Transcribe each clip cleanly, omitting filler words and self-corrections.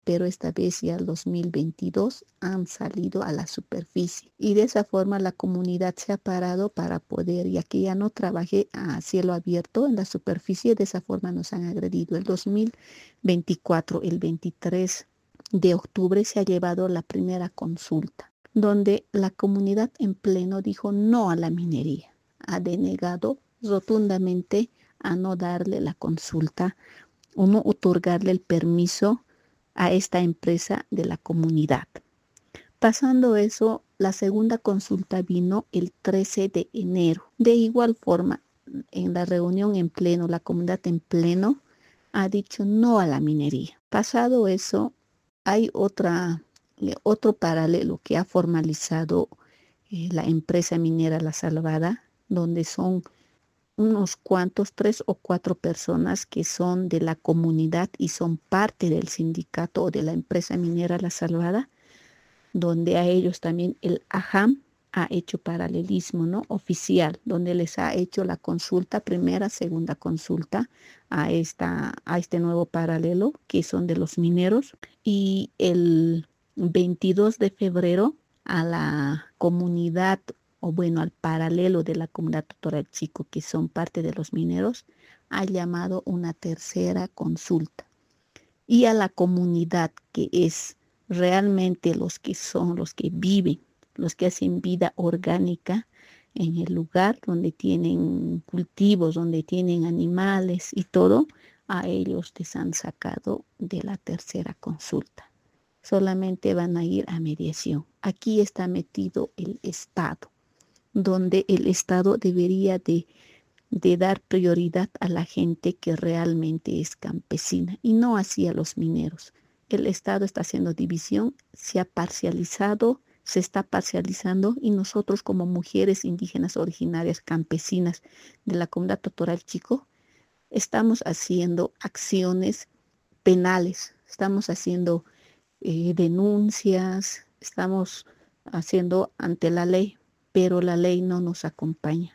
pero esta vez ya el 2022 han salido a la superficie. Y de esa forma la comunidad se ha parado para poder, ya que ya no trabajé a cielo abierto en la superficie, de esa forma nos han agredido. El 2024, el 23 de octubre, se ha llevado la primera consulta, donde la comunidad en pleno dijo no a la minería. Ha denegado rotundamente a no darle la consulta o no otorgarle el permiso a esta empresa de la comunidad. Pasando eso, la segunda consulta vino el 13 de enero. De igual forma, en la reunión en pleno, la comunidad en pleno ha dicho no a la minería. Pasado eso, hay otro paralelo que ha formalizado la empresa minera La Salvada, donde son unos cuantos, 3 o 4 personas que son de la comunidad y son parte del sindicato o de la empresa minera La Salvada, donde a ellos también el AJAM ha hecho paralelismo, ¿no? Oficial, donde les ha hecho la consulta, primera, segunda consulta a este nuevo paralelo que son de los mineros. Y el 22 de febrero a la comunidad, o bueno, al paralelo de la comunidad Totoralchico, que son parte de los mineros, ha llamado una tercera consulta. Y a la comunidad que es realmente los que son, los que viven, los que hacen vida orgánica en el lugar donde tienen cultivos, donde tienen animales y todo, a ellos les han sacado de la tercera consulta. Solamente van a ir a mediación. Aquí está metido el Estado, donde el Estado debería de dar prioridad a la gente que realmente es campesina y no así a los mineros. El Estado está haciendo división, se está parcializando y nosotros como mujeres indígenas originarias campesinas de la comunidad Totoralchico estamos haciendo acciones penales, estamos haciendo denuncias, estamos haciendo ante la ley, pero la ley no nos acompaña.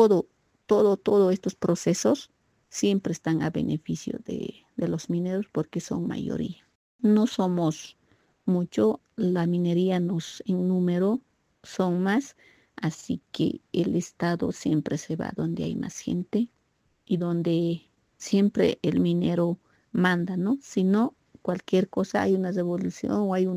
Todos estos procesos siempre están a beneficio de los mineros porque son mayoría. No somos mucho, la minería en número son más, así que el Estado siempre se va donde hay más gente y donde siempre el minero manda, ¿no? Si no, cualquier cosa, hay una revolución o hay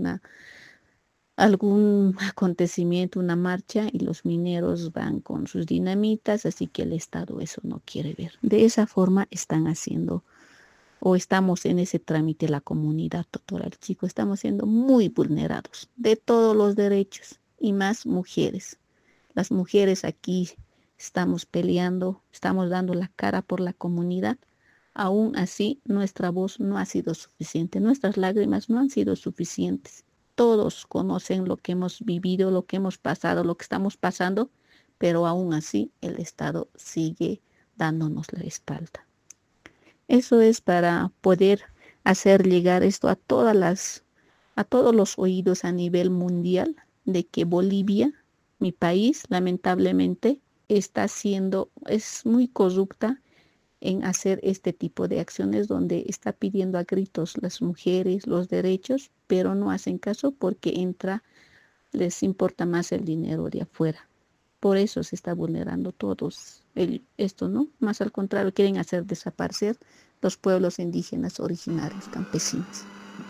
algún acontecimiento, una marcha y los mineros van con sus dinamitas, así que el Estado eso no quiere ver. De esa forma están haciendo o estamos en ese trámite la comunidad Totoralchico, estamos siendo muy vulnerados de todos los derechos y más mujeres. Las mujeres aquí estamos peleando, estamos dando la cara por la comunidad. Aún así, nuestra voz no ha sido suficiente, nuestras lágrimas no han sido suficientes. Todos conocen lo que hemos vivido, lo que hemos pasado, lo que estamos pasando, pero aún así el Estado sigue dándonos la espalda. Eso es para poder hacer llegar esto a todos los oídos a nivel mundial de que Bolivia, mi país, lamentablemente, es muy corrupta en hacer este tipo de acciones donde está pidiendo a gritos las mujeres los derechos, pero no hacen caso porque les importa más el dinero de afuera. Por eso se está vulnerando esto, ¿no? Más al contrario, quieren hacer desaparecer los pueblos indígenas originarios, campesinos.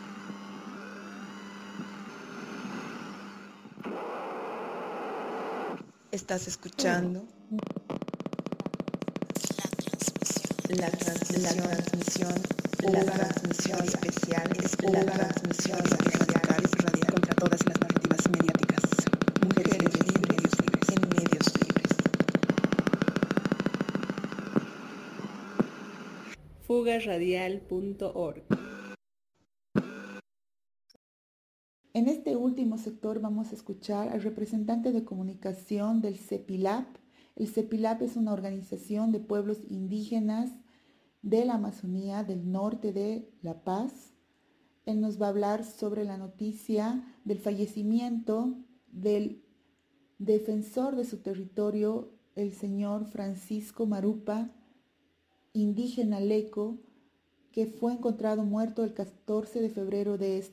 Estás escuchando la transmisión especial radial contra todas las narrativas mediáticas. Mujeres libres en medios libres. Fugaradial.org. En este último sector vamos a escuchar al representante de comunicación del CEPILAP. El CEPILAP es una organización de pueblos indígenas de la Amazonía del norte de La Paz. Él nos va a hablar sobre la noticia del fallecimiento del defensor de su territorio, el señor Francisco Marupa, indígena leco, que fue encontrado muerto el 14 de febrero de